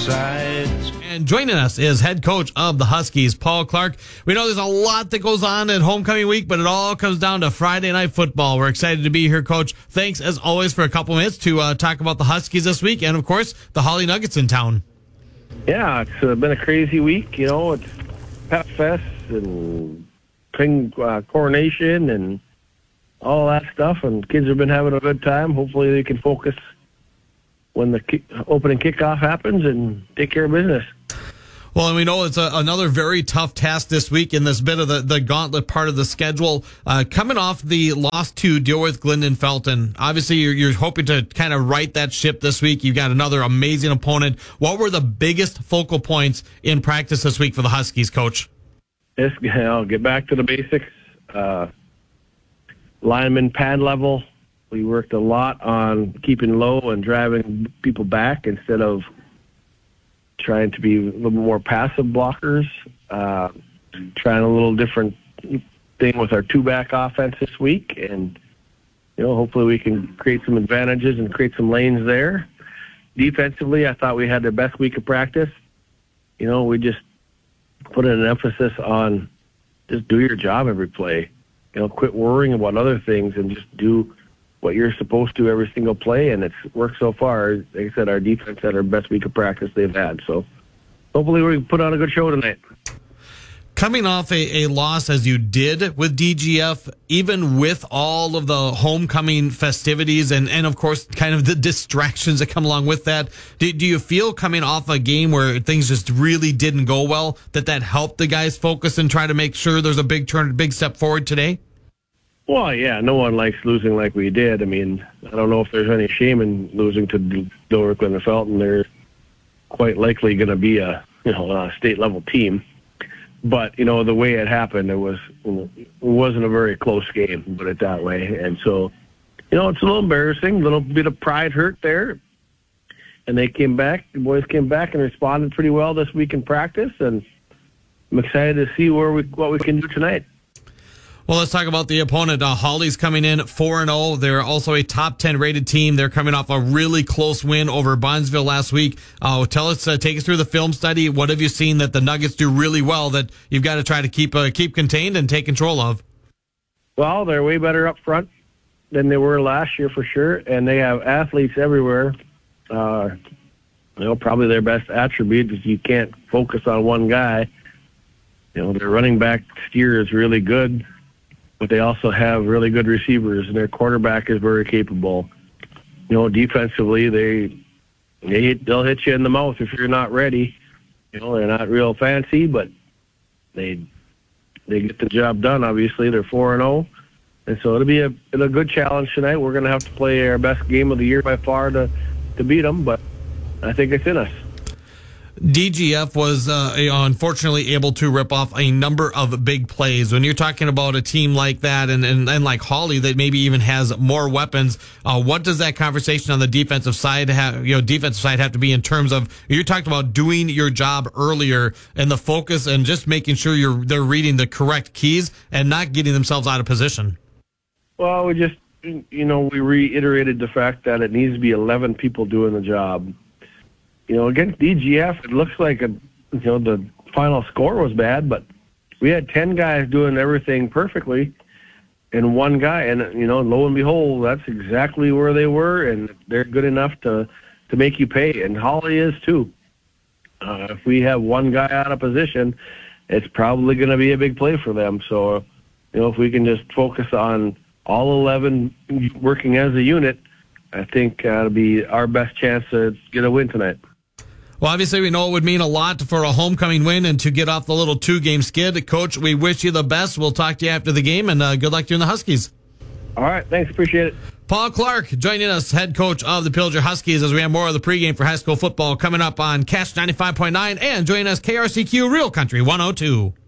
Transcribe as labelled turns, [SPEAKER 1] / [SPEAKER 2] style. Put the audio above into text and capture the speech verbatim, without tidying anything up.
[SPEAKER 1] sides.
[SPEAKER 2] And joining us is head coach of the Huskies, Paul Clark. We know there's a lot that goes on at homecoming week, but it all comes down to Friday night football. We're excited to be here, Coach. Thanks, as always, for a couple minutes to uh, talk about the Huskies this week and, of course, the Holly Nuggets in town.
[SPEAKER 3] Yeah, it's uh, been a crazy week. You know, it's Pep Fest and King uh, Coronation and all that stuff, and kids have been having a good time. Hopefully they can focus when the kick, opening kickoff happens and take care of business.
[SPEAKER 2] Well, and we know it's a, another very tough task this week in this bit of the, the gauntlet part of the schedule. Uh, coming off the loss to deal with Glendon Felton, obviously you're, you're hoping to kind of right that ship this week. You've got another amazing opponent. What were the biggest focal points in practice this week for the Huskies, Coach?
[SPEAKER 3] Just, you know, get back to the basics. Uh, lineman pad level. We worked a lot on keeping low and driving people back instead of trying to be a little more passive blockers, uh, trying a little different thing with our two-back offense this week. And, you know, hopefully we can create some advantages and create some lanes there. Defensively, I thought we had the best week of practice. You know, we just put an emphasis on just do your job every play. You know, quit worrying about other things and just do what you're supposed to every single play, and it's worked so far. Like I said, our defense had our best week of practice they've had. So hopefully we put on a good show tonight.
[SPEAKER 2] Coming off a, a loss as you did with D G F, even with all of the homecoming festivities and, and of course, kind of the distractions that come along with that, do, do you feel coming off a game where things just really didn't go well, that that helped the guys focus and try to make sure there's a big turn, big step forward today?
[SPEAKER 3] Well, yeah, no one likes losing like we did. I mean, I don't know if there's any shame in losing to Dilworth and Felton. They're quite likely going to be a, you know, a state-level team. But, you know, the way it happened, it was it wasn't a very close game, put it that way. And so, you know, it's a little embarrassing, a little bit of pride hurt there. And they came back, the boys came back and responded pretty well this week in practice. And I'm excited to see where we what we can do tonight.
[SPEAKER 2] Well, let's talk about the opponent. Uh, Holly's coming in four and oh. They're also a top ten rated team. They're coming off a really close win over Bondsville last week. Uh, tell us, uh, take us through the film study. What have you seen that the Nuggets do really well that you've got to try to keep uh, keep contained and take control of?
[SPEAKER 3] Well, they're way better up front than they were last year for sure, and they have athletes everywhere. Uh, you know, probably their best attribute is you can't focus on one guy. You know, their running back steer is really good, but they also have really good receivers, and their quarterback is very capable. You know, defensively, they, they they'll hit you in the mouth if you're not ready. You know, they're not real fancy, but they they get the job done. Obviously, they're four and zero, and so it'll be a it'll a good challenge tonight. We're going to have to play our best game of the year by far to to beat them, but I think it's in us.
[SPEAKER 2] D G F was uh, unfortunately able to rip off a number of big plays. When you're talking about a team like that and, and, and like Holly that maybe even has more weapons, uh, what does that conversation on the defensive side have, you know, defensive side have to be in terms of, you talked about doing your job earlier and the focus and just making sure you're they're reading the correct keys and not getting themselves out of position? Well,
[SPEAKER 3] we just, you know, we reiterated the fact that it needs to be eleven people doing the job. You know, against D G F, it looks like a, you know, the final score was bad, but we had ten guys doing everything perfectly, and one guy, and you know, lo and behold, that's exactly where they were, and they're good enough to to make you pay, and Holly is too. Uh, if we have one guy out of position, it's probably going to be a big play for them. So, you know, if we can just focus on all eleven working as a unit, I think uh, it'll be our best chance to get a win tonight.
[SPEAKER 2] Well, obviously, we know it would mean a lot for a homecoming win and to get off the little two-game skid. Coach, we wish you the best. We'll talk to you after the game, and uh, good luck to you in the Huskies.
[SPEAKER 3] All right, thanks. Appreciate it.
[SPEAKER 2] Paul Clark joining us, head coach of the Pillager Huskies, as we have more of the pregame for high school football coming up on Cash ninety-five point nine, and joining us, K R C Q Real Country one oh two.